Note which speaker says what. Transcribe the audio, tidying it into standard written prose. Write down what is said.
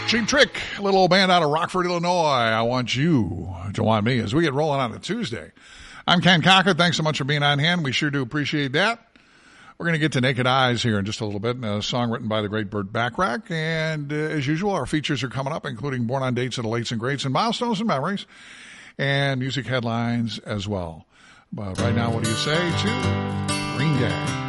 Speaker 1: Cheap Trick, a little old band out of Rockford, Illinois. I want you to want me as we get rolling on a Tuesday. I'm Ken Cocker. Thanks so much for being on hand. We sure do appreciate that. We're going to get to Naked Eyes here in just a little bit, a song written by the great Burt Bacharach. And as usual, our features are coming up, including Born on Dates of the Lates and Greats and Milestones and Memories, and music headlines as well. But right now, what do you say to Green Day?